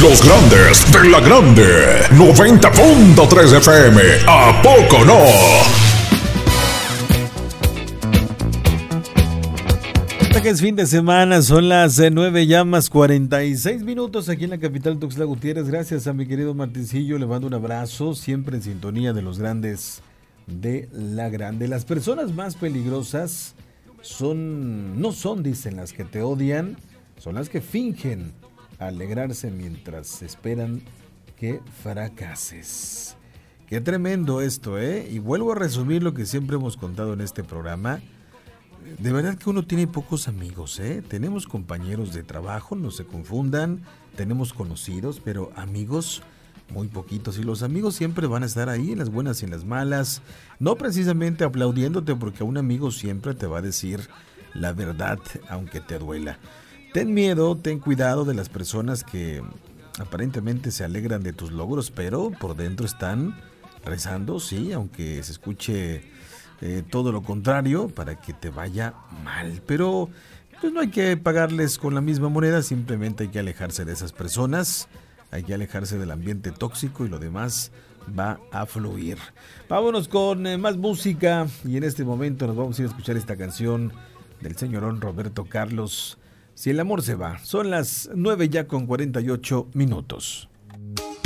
Los grandes de la grande. 90.3 FM. ¿A poco no? Que es fin de semana, son las 9 ya más 46 minutos aquí en la capital Tuxtla Gutiérrez. Gracias a mi querido Martincillo, le mando un abrazo, siempre en sintonía de los grandes de la grande. Las personas más peligrosas no son, dicen, las que te odian, son las que fingen alegrarse mientras esperan que fracases. Qué tremendo esto, ¿eh? Y vuelvo a resumir lo que siempre hemos contado en este programa. De verdad que uno tiene pocos amigos, ¿eh? Tenemos compañeros de trabajo, no se confundan, tenemos conocidos, pero amigos muy poquitos. Y los amigos siempre van a estar ahí en las buenas y en las malas, no precisamente aplaudiéndote, porque un amigo siempre te va a decir la verdad, aunque te duela. Ten miedo, ten cuidado de las personas que aparentemente se alegran de tus logros, pero por dentro están rezando, sí, aunque se escuche todo lo contrario, para que te vaya mal. Pero pues no hay que pagarles con la misma moneda, simplemente hay que alejarse de esas personas, hay que alejarse del ambiente tóxico y lo demás va a fluir. Vámonos con más música y en este momento nos vamos a ir a escuchar esta canción del señorón Roberto Carlos, Si el amor se va. Son las 9 ya con 48 minutos.